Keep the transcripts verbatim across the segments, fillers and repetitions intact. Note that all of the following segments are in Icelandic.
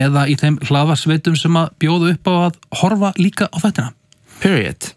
eða í þeim hlaðvarpsveitum sem að bjóða upp á að horfa líka á þættina. Period.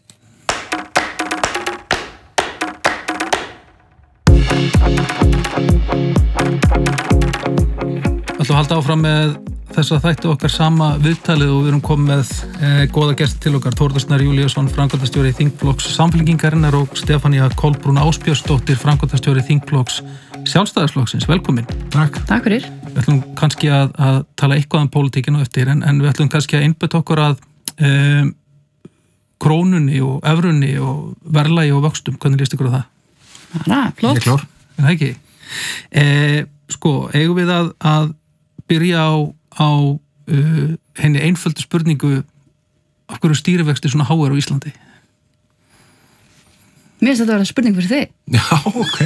Ætlum að halda áfram með þess að þættu okkar sama viðtalið og við erum komið með eh, góða gesti til okkar, Þórður Snær Júlíusson, framkvæmdastjóri þingflokks Samfylkingarinnar og Stefanía Kolbrún Ásbjörnsdóttir, framkvæmdastjóri þingflokks Sjálfstæðisflokksins. Velkomin. Takk. Takk fyrir. Við ætlum kannski að, að tala eitthvað um pólitíkinu eftir, en, en við ætlum kannski að einbeita okkur að um, krónunni og evrunni og verðlagi og vöxtum. Hvernig líst ykkur á það? Ná, flott. Ég er klár. Er það ekki? Eh, sko, eigum við að, að byrja á á uh, henni einföldu spurningu af hverju stýrivexti svona háir á Íslandi? Mér finnst þetta að vera spurning fyrir þig. Já, ok.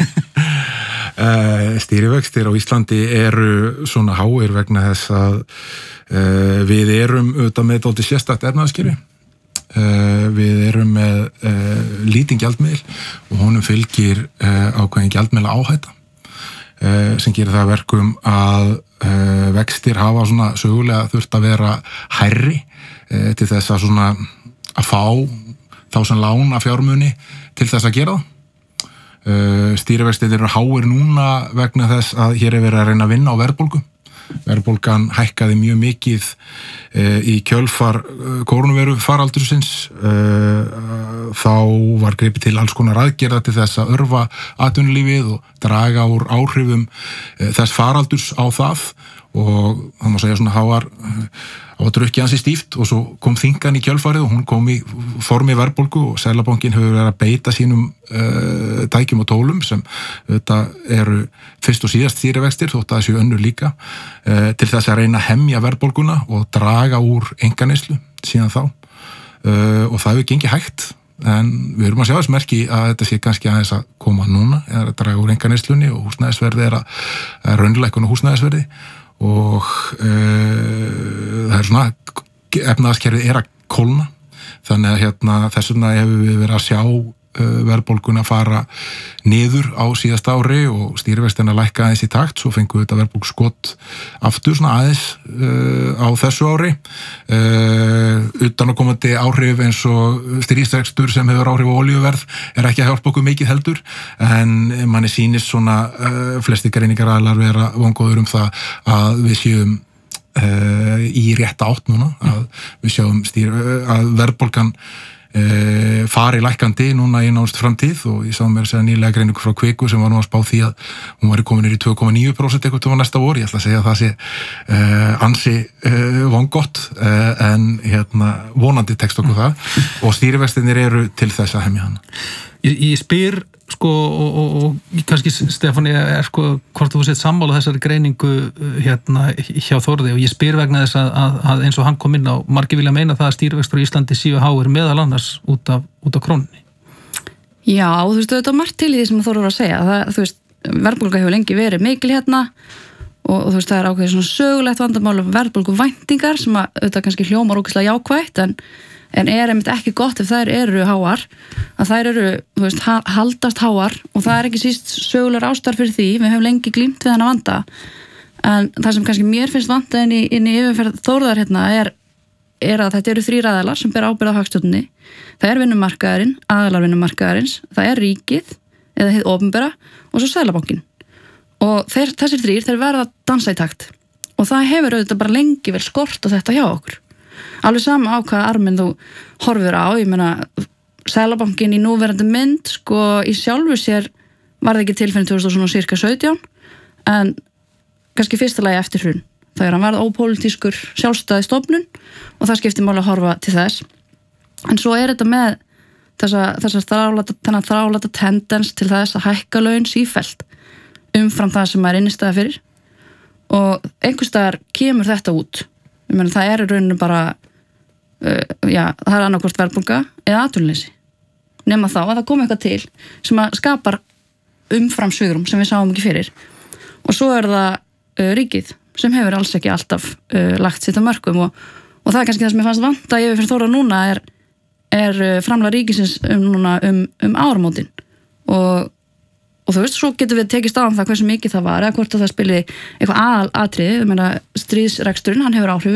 uh, stýrivextir á Íslandi eru svona háir vegna þess að uh, við erum auðvitað með dálítið sérstakt efnahagskerfi. Uh, við erum með uh, lítinn gjaldmiðil og honum fylgir uh, ákveðin gjaldmiðla áhætta uh, sem gerir það verkum að Uh, vextir hafa svona sögulega þurft að vera hærri uh, til þess að svona að fá þá sem lána fjármuni til þess að gera það. Uh, stýrivextir eru háir núna vegna þess að hér er verið að reyna að vinna á verðbólgu. Verðbólgan hækkaði mjög mikið uh, í kjölfar uh, kórónuveiru faraldursins. Uh, þá var gripið til alls konar aðgerða til þess að örva atvinnulífið og draga úr áhrifum uh, þess faraldurs á það og það má segja svona háar á að drukki hansi stíft og svo kom þingan í kjölfarið og hún kom í formi verðbólgu og Seðlabankinn hefur verið að beita sínum uh, tækjum og tólum sem þetta eru fyrst og síðast stýrivextir þótt að þessu önnur líka uh, til þess að reyna að hemja verðbólguna og draga úr einkaneyslu síðan þá uh, og það hefur gengið hægt en við erum að sjá þess merki að þetta sé kannski aðeins að koma núna eða að draga úr einkaneyslunni og húsnæðisverði er að, að raunleikun og húsnæðisverði og uh, það er svona efnahagskerfið er að kólna þannig að hérna, þess vegna hefur við verið að sjá uh, verðbólguna fara niður á síðasta ári og stýrivextina lækka aðeins í takt svo fengum við þetta verðbólgskott aftur svona aðeins uh, á þessu ári uh, utan að komandi áhrif eins og stríðsrekstur sem hefur áhrif á olíuverð er ekki að hjálpa okkur mikið heldur en manni sýnist svona uh, flesti greiningar aðlar vera vongóður um það að við séum uh, í rétta átt núna að við sjáum stýr, að verðbólgan Uh, fari lækkandi núna í nánustu framtíð og ég sá mér að segja nýlega greiningu frá Kviku sem var nú að spá því að hún væri komin í tvö komma níu prósent eitthvað til næsta vor, ég ætla að segja að það sé uh, ansi uh, vongott uh, en hérna vonandi tekst okkur það og stýrivextinir eru til þess að hemja hana. Ég, ég spyr sko og, og, og kannski Stefáni er sko hvort þú sett sammála þessari greiningu hérna hjá Þórði og ég spyr vegna þess að, að, að eins og hann kom inn á margir vilja meina það að stýrivextur í Íslandi séu háir meðal annars út af, út af krónunni. Já, þú veist, þetta er margt til í því sem Þórður var að segja. Það, þú veist, verðbólga hefur lengi verið mikil hérna og, og þú veist, það er ákveðið svona sögulegt vandamál um verðbólgu væntingar sem að þetta kannski hljómar ógeðslega jákvætt en en er einmitt ekki gott ef þær eru háar að þær eru, þú veist, haldast háar og það er ekki síst sögulegur ástæður fyrir því, við höfum lengi glímt við þennan vanda en það sem kannski mér finnst vanda inn í, inn í yfirferð Þórðar hérna er, er að þetta eru þrír aðilar sem ber ábyrgð á hagstjórninni það er vinnumarkaðurinn, aðilar vinnumarkaðarins það er ríkið, eða hið opinbera og svo Seðlabankinn og þeir, þessir þrír, þeir verða að dansa í takt og það hefur auðvitað bara lengi vel skort á þetta hjá okkur alveg sama á hvaða arminn þú horfir á, ég meina Seðlabankinn í núverandi mynd sko í sjálfu sér var það ekki til fyrir tvö þúsund og sirka sautján en kannski fyrsta lagi eftir hrun þegar hann varð ópólitískur sjálfstæði stofnun og það skipti máli að horfa til þess en svo er þetta með þessa, þessa þráláta, þráláta tendens til þess að hækka laun sífellt umfram það sem er innistæða fyrir og einhvers staðar kemur þetta út ég meina það er í rauninu bara uh, já, það er annarkvort verðbólga eða atvinnuleysi nema þá að það komi eitthvað til sem að skapar umfram svigrúm sem við sáum ekki fyrir og svo er það uh, ríkið sem hefur alls ekki alltaf uh, lagt sitt á mörkum og, og það er kannski það sem ég fannst vanta yfir fyrir Þóra núna er, er uh, framlag ríkisins um, núna, um, um áramótin og og þú veist, svo getum við tekist á um það hversu mikið það var eða hvort það spili eitthvað aðal atriði, ég meina stríðsreksturinn, hann hefur áhrif